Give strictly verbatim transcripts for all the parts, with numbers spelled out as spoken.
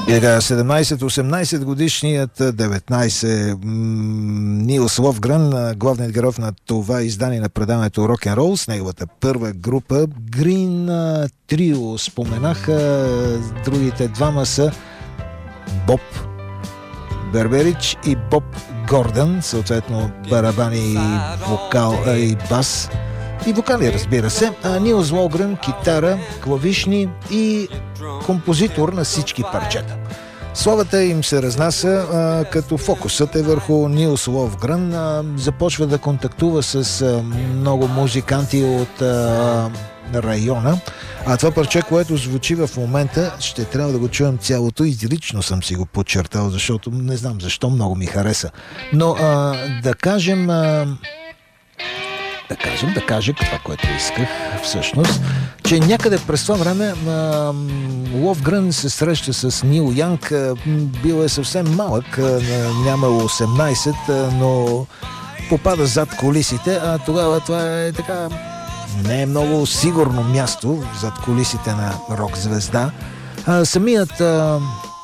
седемнайсет-осемнайсет годишният деветнайсет Нилс Ловгрен, главният герой на това издание на предаването Рок-н-рол с неговата първа група Green Trio. Споменаха, другите двама са Боб Берберич и Боб Гордън, съответно барабани и вокал и бас. И вокали, разбира се. А Нилс Ловгрен, китара, клавишни и композитор на всички парчета. Славата им се разнася, а, като фокусът е върху Нилс Ловгрен. А, започва да контактува с а, много музиканти от а, района. А това парче, което звучи в момента, ще трябва да го чуем цялото. Изрично съм си го подчертал, защото не знам защо много ми хареса. Но а, да кажем... А, да кажем, да кажа това, което исках всъщност, че някъде през това време Ловгрен се среща с Нил Янг. Бил е съвсем малък, нямало осемнайсет, но попада зад колисите, а тогава това е така, не е много сигурно място зад колисите на рок-звезда. А, самият а,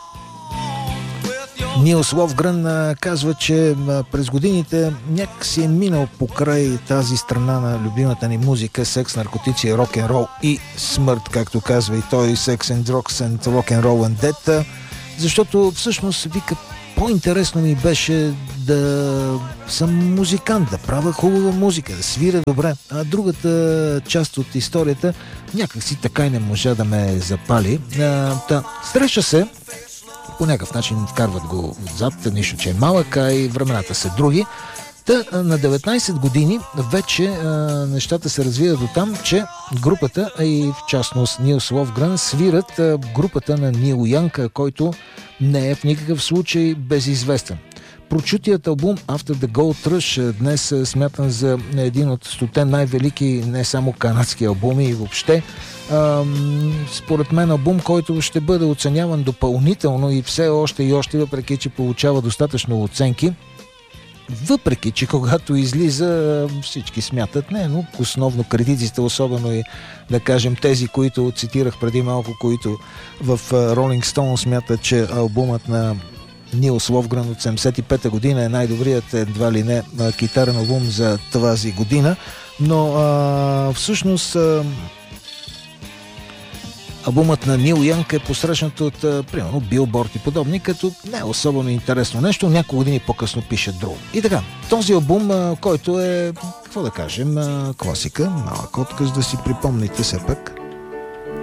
Нилс Ловгрен казва, че през годините някак си е минал покрай тази страна на любимата ни музика, секс, наркотици, рок-н-рол и смърт, както казва и той, Sex and Drugs and Rock'n'Roll and Death, защото всъщност вика, по-интересно ми беше да съм музикант, да правя хубава музика, да свиря добре, а другата част от историята някак си така и не можа да ме запали. А, та, среща се, по някакъв начин вкарват го отзад, нищо, че е малък, а и времената са други. Та на деветнайсет години вече а, нещата се развиват до там, че групата, а и в частност Нилс Ловгрен, свират а, групата на Нил Янг, който не е в никакъв случай безизвестен. Прочутият албум After the Gold Rush днес е смятан за един от стоте най-велики не само канадски албуми и въобще. Ам, според мен албум, който ще бъде оценяван допълнително и все още и още, въпреки че получава достатъчно оценки. Въпреки че когато излиза, всички смятат, не, но основно критиците, особено и да кажем тези, които цитирах преди малко, които в Rolling Stone смятат, че албумът на Нилс Ловгрен от седемдесет и пета година е най-добрият, едва ли не, китарен албум за тази година, но а, всъщност а, албумът на Нил Янг е посрещнат от, а, примерно, Билборд и подобни, като не е особено интересно нещо, няколко години по-късно пишат друго. И така, този албум, а, който е, какво да кажем, а, класика, малък отказ да си припомните все пак.